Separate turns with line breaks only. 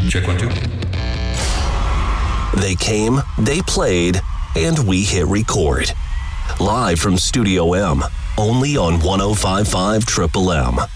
Check 1, 2.
They came, they played, and we hit record. Live from Studio M, only on 105.5 Triple M.